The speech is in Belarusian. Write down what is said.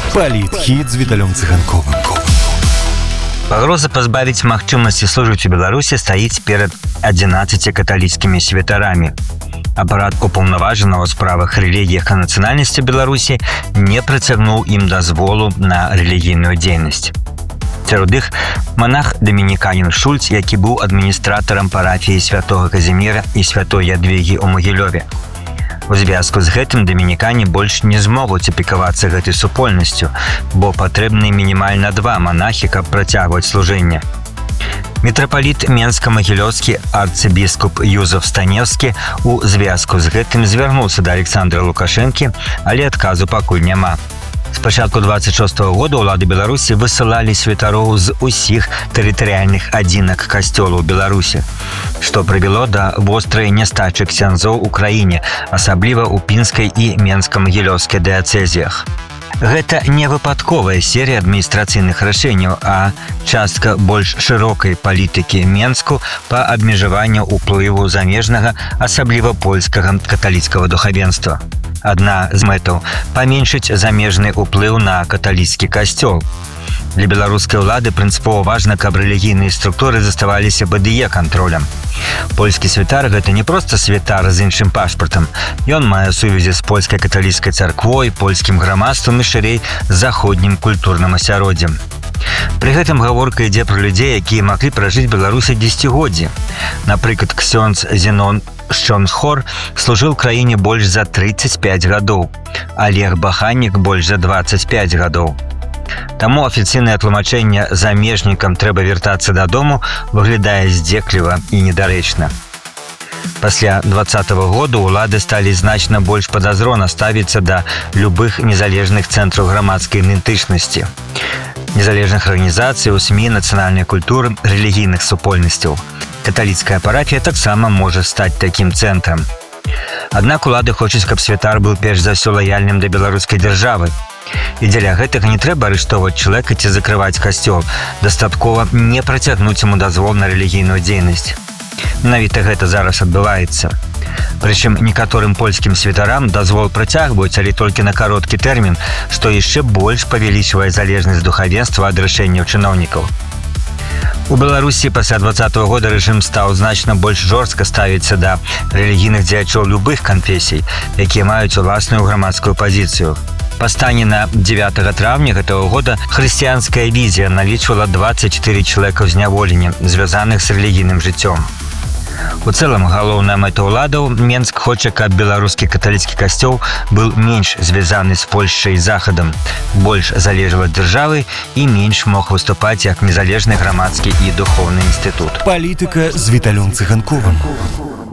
Палітхіт з Віталем Цыганковым. Пагроза пазбавіць магчымасці служыць у Беларусі стаіць перад 11 каталіцкімі святарамі. Апарат упаўнаважанага ў справах рэлігіях і нацыянальнасці Беларусі не прыцягнуў ім дазволу на рэлігійную дзейнасць. Сярод іх манах-дамініканін Шульц, які быў адміністратарам парафіі святога Казіміра і святой Ядвігі ў Магілёве. У звязку з гэтым дамінікане больш не змогуць апекавацца гэтай супольнасцю, бо патрэбны мінімальна 2 манахі, каб працягваць служэнне. Мітрапаліт Менска-Магілёўскі арцыбіскуп Юзеф Станевскі у звязку з гэтым звярнуўся да Александра Лукашэнкі, але адказу пакуль няма. З пачатку 26-го года ўлады Беларусі высылалі святароў з усіх тэрытарыяльных адзінак касцёлаў Беларусі, што прывяло да вострай нястачы ксяндзоў у краіне, асабліва ў Пінскай і Менска-Магілёўскай дыяцэзіях. Гэта не выпадковая серія адміністрацыйных рашэнняў, а частка больш шырокай палітыкі Менску па абмежаванню ўплыву замежнага, асабліва польскага каталіцкага духавенства. Адна з мэтаў – паменшыць замежны ўплыў на каталіцкі касцёл. Для беларускай улады прынцыпова важна, каб рэлігійныя структуры заставаліся БДЕ кантролем. Польскі святар – гэта не проста святар з іншым пашпартам. Ён мае сувязі з польскай каталіцкай царквой, польскім грамадствам і шырэй заходнім культурным асяроддзем. Пры гэтым гаворка ідзе пра людзей, якія маглі пражыць Беларусі дзесяцігоддзі. Напрыклад, ксёндз Зенон Шчонхор служыў краіне больш за 35 гадоў, Олег Баханнік больш за 25 гадоў. Таму афіцыйнае тлумачэнне замежнікам трэба вяртацца дадому выглядае здзекліва і недарэчна. Пасля 20-го года ўлады сталі значна больш падазрона ставіцца да любых незалежных цэнтраў грамадскай ідэнтычнасці, незалежных арганізацый, у СМІ, нацыянальнай культуры, рэлігійных супольнасцяў. Каталіцкая парафія таксама можа стаць такім цэнтрам. Аднак улады хочуць, каб святар быў перш за ўсё лаяльным да беларускай дзяржавы. І дзеля гэтага не трэба арыштоўваць чалавека ці закрываць касцёл. Дастаткова не працягнуць яму дазвол на рэлігійную дзейнасць. Менавіта гэта зараз адбываецца. Прычым некаторым польскім святарам дазвол працягваюць, але толькі на кароткі тэрмін, што яшчэ больш павялічвае залежнасць духавенства ад рашэнняў чыноўнікаў. У Беларусі пасля 20-го года рэжым стаў значна больш жорстка ставіцца да рэлігійных дзеячоў любых канфесій, якія маюць уласную грамадскую пазіцыю. Па стане на 9 траўня гэтага года хрысціянская візія налічвала 24 чалавека ў зняволенні, звязаных з рэлігійным жыццём. У цэлым, галоўная мэта ўладаў Менск хоча, каб беларускі каталіцкі касцёл быў менш звязаны з Польшчай і Захадам, больш залежаў ад дзяржавы і менш мог выступаць як незалежны грамадскі і духоўны інстытут. Палітыка з Віталем Цыганковым.